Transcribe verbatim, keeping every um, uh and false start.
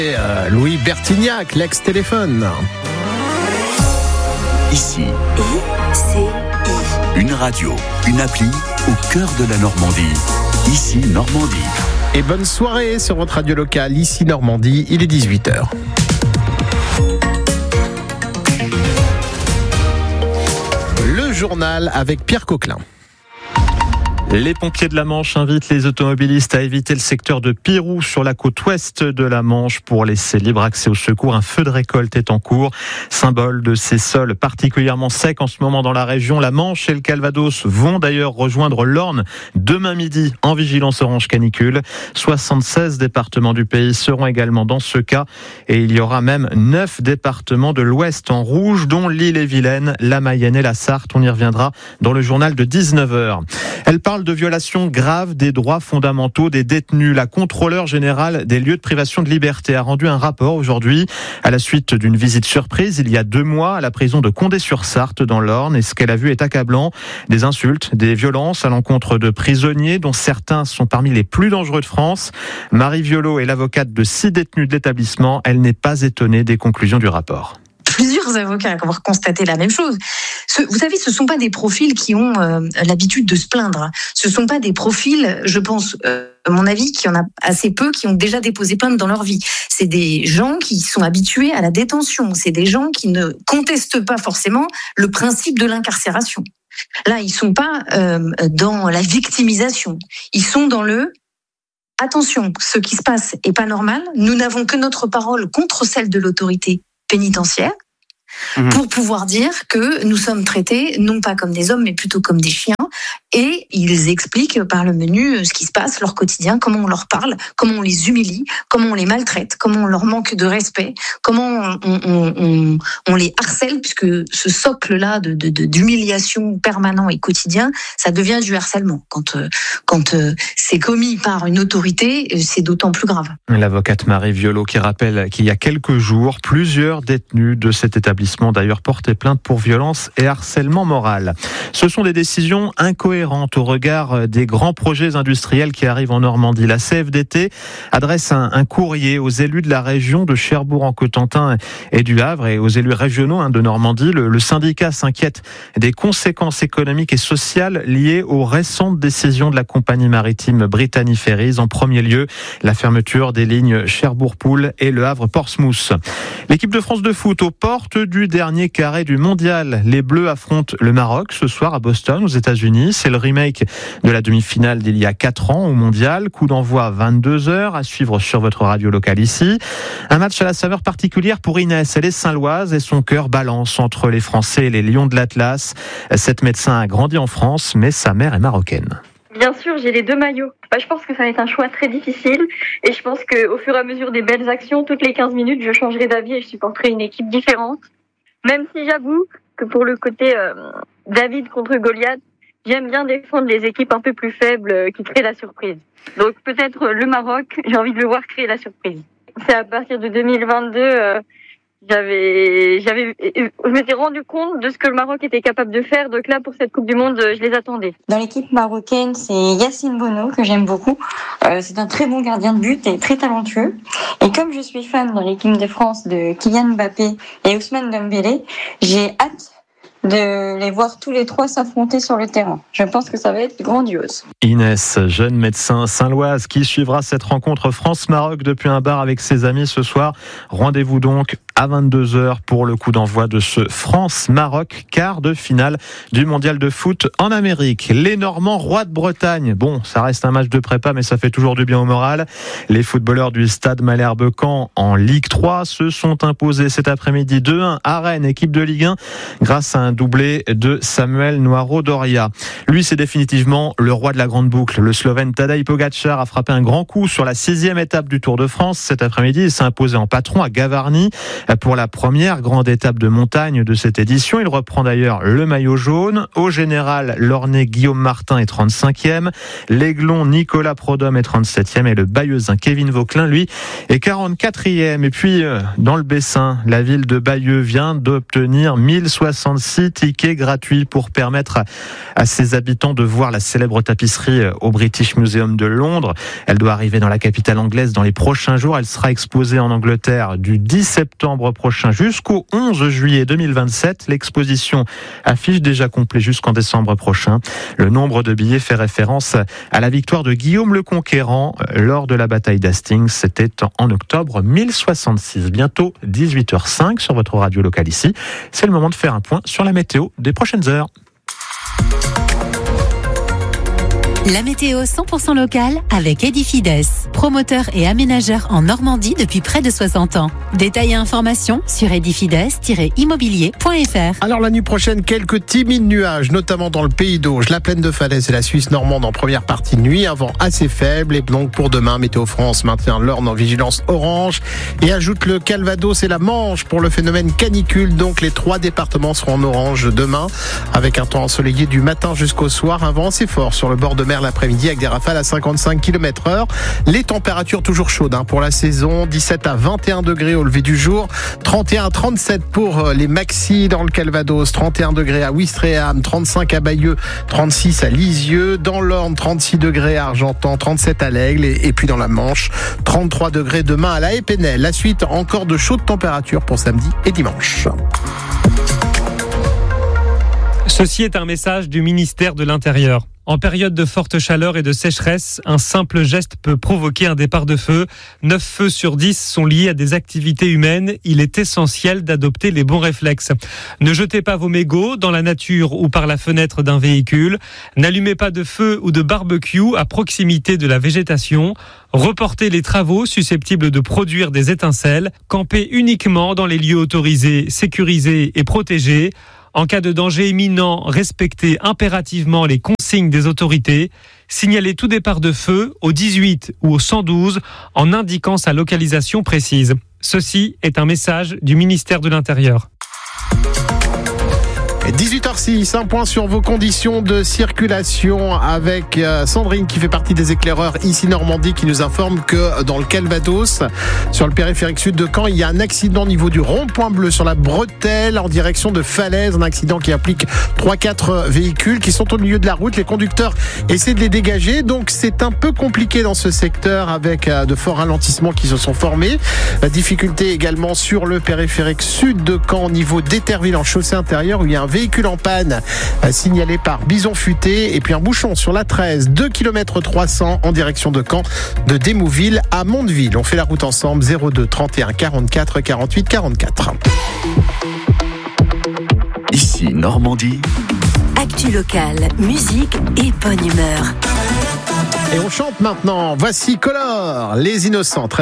Et euh, Louis Bertignac, l'ex-téléphone. Ici, I C I. une radio, une appli au cœur de la Normandie. Ici, Normandie. Et bonne soirée sur votre radio locale, ici Normandie, il est dix-huit heures. Le journal avec Pierre Coquelin. Les pompiers de la Manche invitent les automobilistes à éviter le secteur de Pirou sur la côte ouest de la Manche pour laisser libre accès au secours. Un feu de récolte est en cours, symbole de ces sols particulièrement secs en ce moment dans la région. La Manche et le Calvados vont d'ailleurs rejoindre l'Orne demain midi en vigilance orange canicule. soixante-seize départements du pays seront également dans ce cas et il y aura même neuf départements de l'ouest en rouge, dont l'Ille-et-Vilaine, la Mayenne et la Sarthe. On y reviendra dans le journal de dix-neuf heures. Elle parle de violations graves des droits fondamentaux des détenus. La contrôleure générale des lieux de privation de liberté a rendu un rapport aujourd'hui à la suite d'une visite surprise il y a deux mois à la prison de Condé-sur-Sarthe dans l'Orne. Et ce qu'elle a vu est accablant. Des insultes, des violences à l'encontre de prisonniers dont certains sont parmi les plus dangereux de France. Marie Violo est l'avocate de six détenus de l'établissement. Elle n'est pas étonnée des conclusions du rapport. Plusieurs avocats ont constaté la même chose. Ce, vous savez, ce ne sont pas des profils qui ont euh, l'habitude de se plaindre. Ce ne sont pas des profils, je pense, euh, à mon avis, qu'il y en a assez peu qui ont déjà déposé plainte dans leur vie. C'est des gens qui sont habitués à la détention. C'est des gens qui ne contestent pas forcément le principe de l'incarcération. Là, ils ne sont pas euh, dans la victimisation. Ils sont dans le « attention, ce qui se passe n'est pas normal. Nous n'avons que notre parole contre celle de l'autorité pénitentiaire, mmh. pour pouvoir dire que nous sommes traités non pas comme des hommes mais plutôt comme des chiens, et ils expliquent par le menu ce qui se passe, leur quotidien, comment on leur parle, comment on les humilie, comment on les maltraite, comment on leur manque de respect, comment on, on, on, on les harcèle, puisque ce socle-là de, de, de, d'humiliation permanent et quotidien, ça devient du harcèlement. Quand, quand c'est commis par une autorité, c'est d'autant plus grave. L'avocate Marie Violo qui rappelle qu'il y a quelques jours, plusieurs détenus de cet établissement d'ailleurs portaient plainte pour violence et harcèlement moral. Ce sont des décisions incohérentes au regard des grands projets industriels qui arrivent en Normandie. La C F D T adresse un, un courrier aux élus de la région de Cherbourg-en-Cotentin et du Havre et aux élus régionaux hein, de Normandie. Le, le syndicat s'inquiète des conséquences économiques et sociales liées aux récentes décisions de la compagnie maritime Brittany Ferries. En premier lieu, la fermeture des lignes Cherbourg-Poole et Le Havre-Portsmouth. L'équipe de France de foot aux portes du dernier carré du mondial. Les Bleus affrontent le Maroc ce soir à Boston, aux États-Unis. C'est le remake de la demi-finale d'il y a quatre ans au mondial. Coup d'envoi à vingt-deux heures, à suivre sur votre radio locale ici. Un match à la saveur particulière pour Inès. Elle est saint-loise et son cœur balance entre les Français et les Lions de l'Atlas. Cette médecin a grandi en France, mais sa mère est marocaine. Bien sûr, j'ai les deux maillots. Bah, je pense que ça va être un choix très difficile et je pense qu'au fur et à mesure des belles actions, toutes les quinze minutes, je changerai d'avis et je supporterai une équipe différente. Même si j'avoue que pour le côté euh, David contre Goliath, j'aime bien défendre les équipes un peu plus faibles qui créent la surprise. Donc peut-être le Maroc, j'ai envie de le voir créer la surprise. C'est à partir de deux mille vingt-deux, euh, j'avais, j'avais, je m'étais rendu compte de ce que le Maroc était capable de faire. Donc là, pour cette Coupe du Monde, je les attendais. Dans l'équipe marocaine, c'est Yacine Bono que j'aime beaucoup. Euh, c'est un très bon gardien de but et très talentueux. Et comme je suis fan dans l'équipe de France de Kylian Mbappé et Ousmane Dembélé, j'ai hâte de les voir tous les trois s'affronter sur le terrain. Je pense que ça va être grandiose. Inès, jeune médecin saint-loise qui suivra cette rencontre France-Maroc depuis un bar avec ses amis ce soir. Rendez-vous donc à vingt-deux heures pour le coup d'envoi de ce France-Maroc, quart de finale du mondial de foot en Amérique. Les Normands, rois de Bretagne. Bon, ça reste un match de prépa, mais ça fait toujours du bien au moral. Les footballeurs du Stade Malherbe-Caen en Ligue trois se sont imposés cet après-midi deux un à Rennes, équipe de Ligue un, grâce à un doublé de Samuel Noiro-Doria. Lui, c'est définitivement le roi de la grande boucle. Le Slovène Tadej Pogačar a frappé un grand coup sur la sixième étape du Tour de France cet après-midi. Il s'est imposé en patron à Gavarnie. pour la première grande étape de montagne de cette édition. Il reprend d'ailleurs le maillot jaune. Au général, l'Ornais Guillaume Martin est trente-cinquième, l'Aiglon Nicolas Prodhomme est trente-septième et le Bayeuxin Kevin Vauquelin, lui, est quarante-quatrième. Et puis, dans le Bessin, la ville de Bayeux vient d'obtenir mille soixante-six tickets gratuits pour permettre à ses habitants de voir la célèbre tapisserie au British Museum de Londres. Elle doit arriver dans la capitale anglaise dans les prochains jours. Elle sera exposée en Angleterre du dix septembre prochain jusqu'au onze juillet deux mille vingt-sept. L'exposition affiche déjà complet jusqu'en décembre prochain. Le nombre de billets fait référence à la victoire de Guillaume le Conquérant lors de la bataille d'Hastings. C'était en octobre mille soixante-six. Bientôt dix-huit heures cinq sur votre radio locale ici. C'est le moment de faire un point sur la météo des prochaines heures. La météo cent pour cent locale avec Edifides, promoteur et aménageur en Normandie depuis près de soixante ans. Détails et informations sur edifides tiret immobilier point f r. Alors la nuit prochaine, quelques timides nuages, notamment dans le Pays d'Auge, la plaine de Falaise et la Suisse normande en première partie de nuit, un vent assez faible. Et donc pour demain, Météo France maintient l'Orne en vigilance orange et ajoute le Calvados et la Manche pour le phénomène canicule. Donc les trois départements seront en orange demain, avec un temps ensoleillé du matin jusqu'au soir, un vent assez fort sur le bord de mer l'après-midi avec des rafales à cinquante-cinq kilomètres heure. Les températures toujours chaudes hein, pour la saison, dix-sept à vingt et un degrés au lever du jour, trente et un à trente-sept pour les maxis dans le Calvados, trente et un degrés à Ouistreham, trente-cinq à Bayeux, trente-six à Lisieux, dans l'Orne trente-six degrés à Argentan, trente-sept à l'Aigle et, et puis dans la Manche, trente-trois degrés demain à la Épinay. La suite, encore de chaudes températures pour samedi et dimanche. Ceci est un message du ministère de l'Intérieur. En période de forte chaleur et de sécheresse, un simple geste peut provoquer un départ de feu. neuf feux sur dix sont liés à des activités humaines. Il est essentiel d'adopter les bons réflexes. Ne jetez pas vos mégots dans la nature ou par la fenêtre d'un véhicule. N'allumez pas de feu ou de barbecue à proximité de la végétation. Reportez les travaux susceptibles de produire des étincelles. Campez uniquement dans les lieux autorisés, sécurisés et protégés. En cas de danger imminent, respectez impérativement les consignes des autorités. Signalez tout départ de feu au dix-huit ou au cent douze en indiquant sa localisation précise. Ceci est un message du ministère de l'Intérieur. dix-huit heures six, un point sur vos conditions de circulation avec Sandrine qui fait partie des éclaireurs ici Normandie qui nous informe que dans le Calvados, sur le périphérique sud de Caen, il y a un accident au niveau du rond-point bleu sur la bretelle en direction de Falaise, un accident qui implique trois quatre véhicules qui sont au milieu de la route. Les conducteurs essaient de les dégager, donc c'est un peu compliqué dans ce secteur avec de forts ralentissements qui se sont formés. Difficulté également sur le périphérique sud de Caen au niveau d'Éterville en chaussée intérieure où il y a un véhicule en panne signalé par Bison Futé et puis un bouchon sur la treize, deux kilomètres trois cents en direction de Caen, de Démouville à Mondeville. On fait la route ensemble, zéro deux trente et un quarante-quatre quarante-huit quarante-quatre. Ici Normandie. Actu locale, musique et bonne humeur. Et on chante maintenant. Voici Color, les innocents. Très